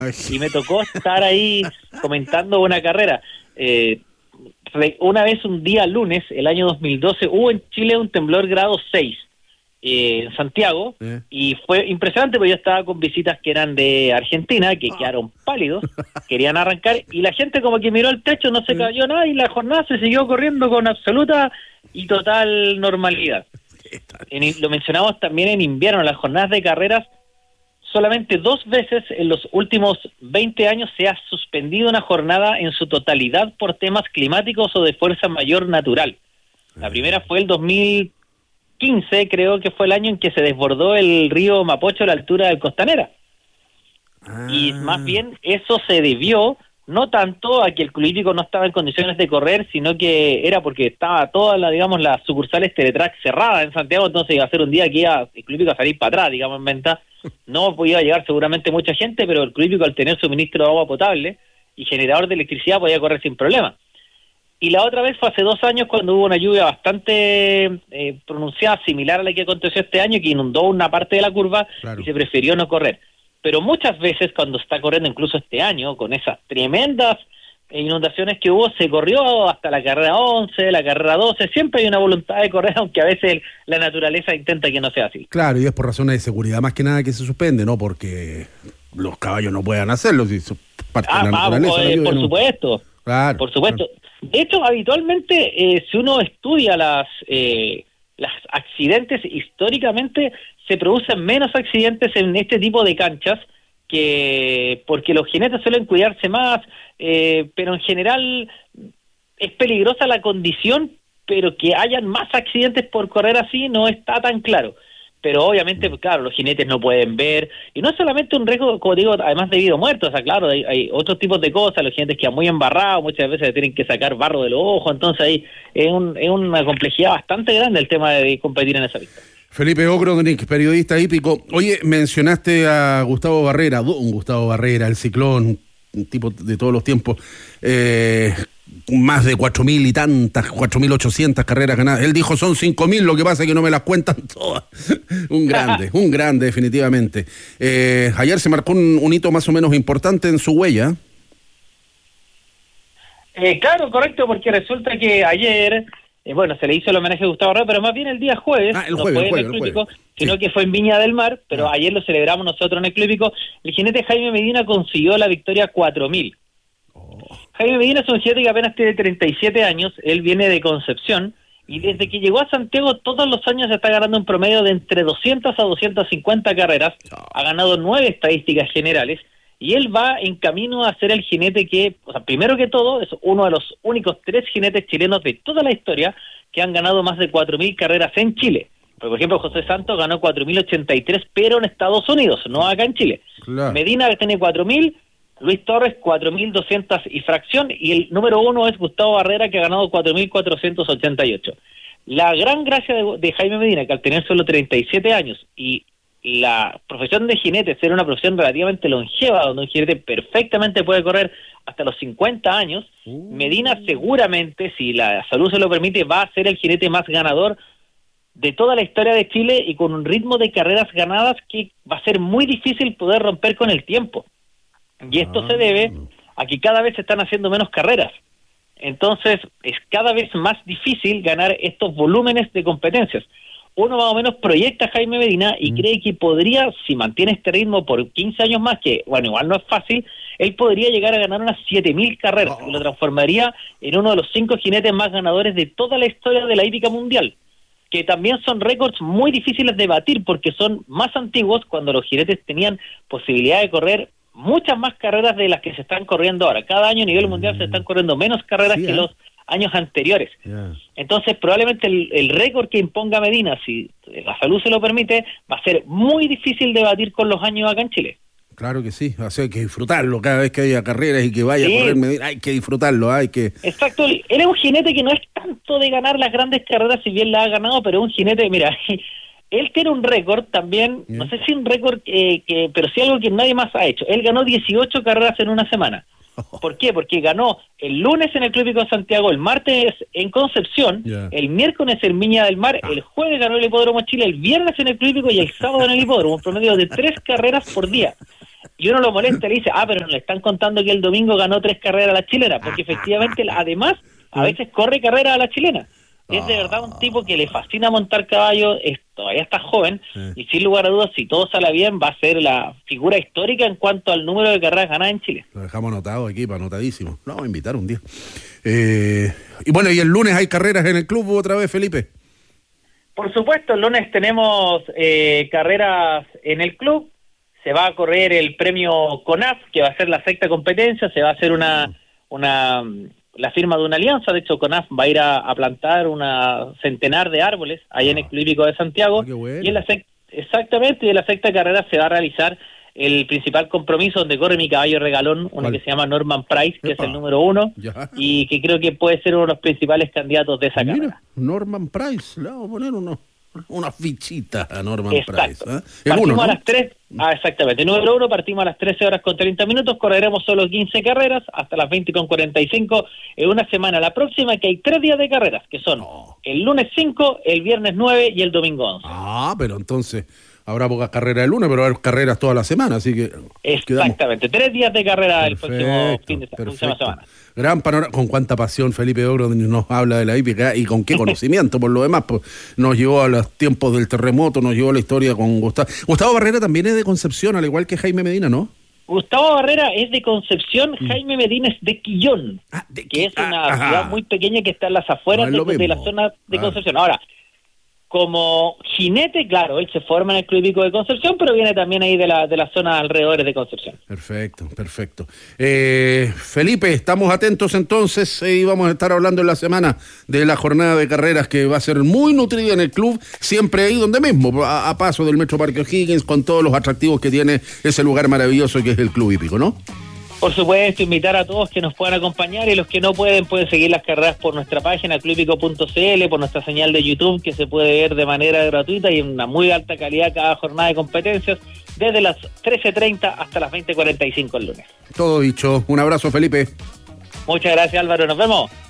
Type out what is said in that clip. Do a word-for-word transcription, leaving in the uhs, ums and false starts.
y me tocó estar ahí comentando una carrera. Eh, una vez, un día lunes, el año dos mil doce, hubo en Chile un temblor grado seis eh, en Santiago, ¿Eh? y fue impresionante porque yo estaba con visitas que eran de Argentina, que oh. quedaron pálidos, querían arrancar, y la gente como que miró el techo, no se cayó nada, y la jornada se siguió corriendo con absoluta y total normalidad. En, lo mencionamos también en invierno, las jornadas de carreras, solamente dos veces en los últimos veinte años se ha suspendido una jornada en su totalidad por temas climáticos o de fuerza mayor natural. La primera fue el dos mil quince, creo que fue el año en que se desbordó el río Mapocho a la altura del Costanera. Ah. Y más bien eso se debió no tanto a que el Club Hípico no estaba en condiciones de correr, sino que era porque estaba todas las, digamos, las sucursales Teletrack cerradas en Santiago, entonces iba a ser un día que iba el Club Hípico a salir para atrás, digamos, en venta. No podía llegar seguramente mucha gente, pero el Club Hípico, al tener suministro de agua potable y generador de electricidad, podía correr sin problema. Y la otra vez fue hace dos años cuando hubo una lluvia bastante eh, pronunciada, similar a la que aconteció este año, que inundó una parte de la curva, claro, y se prefirió no correr. Pero muchas veces cuando está corriendo, incluso este año, con esas tremendas inundaciones que hubo, se corrió hasta la carrera once, la carrera doce, siempre hay una voluntad de correr, aunque a veces la naturaleza intenta que no sea así. Claro, y es por razones de seguridad más que nada que se suspende, ¿no? Porque los caballos no puedan hacerlo, si es parte ah, de la ah, naturaleza. Por, por no... supuesto, claro, por supuesto. Claro. De hecho, habitualmente, eh, si uno estudia las eh, las accidentes, históricamente se producen menos accidentes en este tipo de canchas, que porque los jinetes suelen cuidarse más, eh, pero en general es peligrosa la condición, pero que hayan más accidentes por correr así no está tan claro. Pero obviamente, claro, los jinetes no pueden ver, y no es solamente un riesgo, como digo, además de vida o muerto, o sea, claro, hay, hay otros tipos de cosas, los jinetes quedan muy embarrados, muchas veces tienen que sacar barro de los ojos, entonces ahí es, un, es una complejidad bastante grande el tema de competir en esa pista. Felipe Ogrodnik, periodista hípico. Oye, mencionaste a Gustavo Barrera, don Gustavo Barrera, el ciclón, un tipo de todos los tiempos, eh, más de cuatro mil y tantas, cuatro mil ochocientas carreras ganadas. Él dijo son cinco mil, lo que pasa es que no me las cuentan todas. Un grande, un grande definitivamente. Eh, ayer se marcó un, un hito más o menos importante en su huella. Eh, claro, correcto, porque resulta que ayer... Eh, bueno, se le hizo el homenaje a Gustavo Barrera, pero más bien el día jueves, ah, el no jueves, fue el jueves, en el Club Hípico, sí, sino que fue en Viña del Mar, pero ah. ayer lo celebramos nosotros en el Club Hípico. El jinete Jaime Medina consiguió la victoria cuatro mil. Oh. Jaime Medina es un jinete que apenas tiene treinta y siete años, él viene de Concepción, y desde que llegó a Santiago todos los años está ganando un promedio de entre doscientas a doscientas cincuenta carreras, oh. ha ganado nueve estadísticas generales, y él va en camino a ser el jinete que, o sea, primero que todo, es uno de los únicos tres jinetes chilenos de toda la historia que han ganado más de cuatro mil carreras en Chile. Por ejemplo, José Santos ganó cuatro mil ochenta y tres, pero en Estados Unidos, no acá en Chile. Claro. Medina tiene cuatro mil, Luis Torres cuatro mil doscientos y fracción, y el número uno es Gustavo Barrera, que ha ganado cuatro mil cuatrocientos ochenta y ocho. La gran gracia de, de Jaime Medina, que al tener solo treinta y siete años y la profesión de jinete ser una profesión relativamente longeva, donde un jinete perfectamente puede correr hasta los cincuenta años, uh. Medina seguramente, si la salud se lo permite, va a ser el jinete más ganador de toda la historia de Chile, y con un ritmo de carreras ganadas que va a ser muy difícil poder romper con el tiempo. Y esto uh. se debe a que cada vez se están haciendo menos carreras. Entonces es cada vez más difícil ganar estos volúmenes de competencias. Uno más o menos proyecta a Jaime Medina y mm. cree que podría, si mantiene este ritmo por quince años más, que bueno, igual no es fácil, él podría llegar a ganar unas siete mil carreras, oh. que lo transformaría en uno de los cinco jinetes más ganadores de toda la historia de la hípica mundial, que también son récords muy difíciles de batir porque son más antiguos, cuando los jinetes tenían posibilidad de correr muchas más carreras de las que se están corriendo ahora. Cada año a nivel mundial mm. se están corriendo menos carreras sí, que ¿eh? los años anteriores. Yeah. Entonces probablemente el, el récord que imponga Medina, si la salud se lo permite, va a ser muy difícil de batir con los años acá en Chile. Claro que sí, o sea, hay que disfrutarlo cada vez que haya carreras y que vaya sí. a correr Medina, hay que disfrutarlo, hay que... Exacto, él es un jinete que no es tanto de ganar las grandes carreras, si bien la ha ganado, pero es un jinete, mira, él tiene un récord también, yeah. no sé si un récord, eh, que pero sí algo que nadie más ha hecho. Él ganó dieciocho carreras en una semana. ¿Por qué? Porque ganó el lunes en el Club Hípico de Santiago, el martes en Concepción, yeah. el miércoles en Viña del Mar, ah. el jueves ganó el Hipódromo Chile, el viernes en el Club Hípico y el sábado en el Hipódromo, un promedio de tres carreras por día. y uno lo molesta y le dice, ah, pero no le están contando que el domingo ganó tres carreras a la chilena, porque efectivamente, además, a veces corre carreras a la chilena. Es de verdad un tipo que le fascina montar caballo, es, todavía está joven, sí. Y sin lugar a dudas, si todo sale bien, va a ser la figura histórica en cuanto al número de carreras ganadas en Chile. Lo dejamos anotado aquí, anotadísimo. Lo vamos a invitar un día. Eh, y bueno, y el lunes hay carreras en el club otra vez, Felipe. Por supuesto, el lunes tenemos eh, carreras en el club, se va a correr el premio CONAF, que va a ser la sexta competencia, se va a hacer una... una la firma de una alianza. De hecho, CONAF va a ir a, a plantar una centenar de árboles ahí ah. en el Club Hípico de Santiago, ah, bueno. y en la sec- exactamente, y en la sexta carrera se va a realizar el principal compromiso donde corre mi caballo regalón, uno ¿Cuál? que se llama Norman Price, que Epa. es el número uno, ya. y que creo que puede ser uno de los principales candidatos de esa Mira, carrera. Norman Price, le vamos a poner uno. Una fichita a Norman Exacto. Price. ¿eh? Partimos uno, ¿no? a las tres, ah, exactamente, número uno, partimos a las trece horas con treinta minutos, correremos solo quince carreras, hasta las veinte con cuarenta y cinco, en una semana la próxima, que hay tres días de carreras, que son oh. el lunes cinco, el viernes nueve y el domingo once. Ah, pero entonces habrá pocas carreras el lunes, pero habrá carreras toda la semana, así que... Exactamente, quedamos... tres días de carrera perfecto, el próximo fin de próxima semana. Gran panorama, con cuánta pasión Felipe Ogro nos habla de la hípica y con qué conocimiento por lo demás, pues nos llevó a los tiempos del terremoto, nos llevó a la historia con Gustavo. Gustavo Barrera también es de Concepción, al igual que Jaime Medina, ¿no? Gustavo Barrera es de Concepción, mm. Jaime Medina es de Quillón, ah, de que es una ah, ciudad muy pequeña que está en las afueras no de, de la zona de ah. Concepción. Ahora, como jinete, claro, él se forma en el Club Hípico de Concepción, pero viene también ahí de la de las zonas alrededores de Concepción. Perfecto, perfecto. Eh, Felipe, estamos atentos entonces y eh, vamos a estar hablando en la semana de la jornada de carreras que va a ser muy nutrida en el club, siempre ahí donde mismo, a, a paso del Metro Parque O'Higgins, con todos los atractivos que tiene ese lugar maravilloso que es el Club Hípico, ¿no? Por supuesto, invitar a todos que nos puedan acompañar y los que no pueden, pueden seguir las carreras por nuestra página club hípico punto c l, por nuestra señal de YouTube, que se puede ver de manera gratuita y en una muy alta calidad cada jornada de competencias, desde las trece treinta hasta las veinte cuarenta y cinco el lunes. Todo dicho. Un abrazo, Felipe. Muchas gracias, Álvaro. Nos vemos.